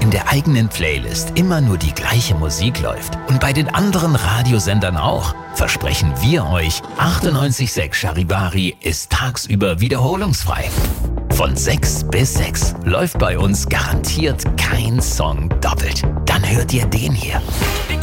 in der eigenen Playlist immer nur die gleiche Musik läuft und bei den anderen Radiosendern auch, versprechen wir euch, 98.6 Charivari ist tagsüber wiederholungsfrei. Von 6 bis 6 läuft bei uns garantiert kein Song doppelt. Dann hört ihr den hier.